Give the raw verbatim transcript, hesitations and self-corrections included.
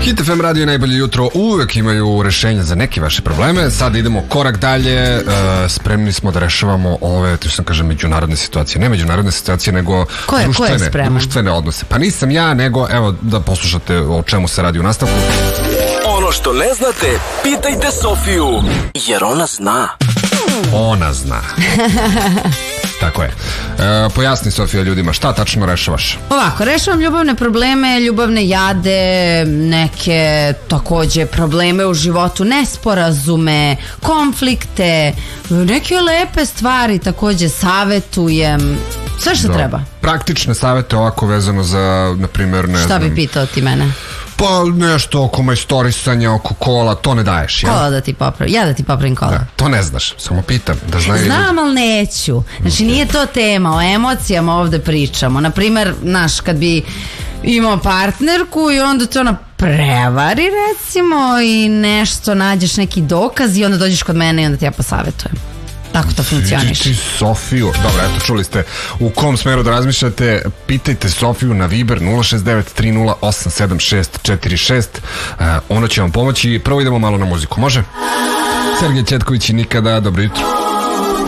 Hit F M radio najbolje jutro, uvek imaju rešenja za neke vaše probleme. Sada idemo korak dalje, uh, spremni smo da rešavamo ove, to sam kažem, međunarodne situacije. Ne međunarodne situacije, nego ko je, društvene, ko je društvene odnose. Pa nisam ja, nego evo da poslušate o čemu se radi u nastavku. Ono što ne znate, pitajte Sofiju, jer ona zna. Ona zna. Tako je. E, pojasni, Sofija, ljudima šta tačno rešavaš. Ovako, rešavam ljubavne probleme, ljubavne jade, neke takođe probleme u životu, nesporazume, konflikte, neke lepe stvari takođe savetujem, sve što da. treba. Praktične savete ovako vezano za, na primjer, ne šta znam. Šta bi pitao ti mene? Pa nešto oko majstorisanja, oko kola, to ne daješ, ja? Kola da ti popravim, ja da ti popravim kola. Da, to ne znaš, samo pitam. Da znaju. Znam, ali neću. Znači, nije to tema, o emocijama ovde pričamo. Naprimer, znaš, kad bi imao partnerku i onda te ona prevari, recimo, i nešto, nađeš neki dokaz i onda dođeš kod mene i onda ti ja posavetujem. Tako to funkcioniš. Ti Sofiju, dobro, eto, čuli ste u kom smeru da razmišljate. Pitajte Sofiju na Viber nula šest devet tri nula osam sedam šest četiri šest. uh, Ona će vam pomoći. Prvo idemo malo na muziku, može? Sergej Četković i Nikada, dobro jutro.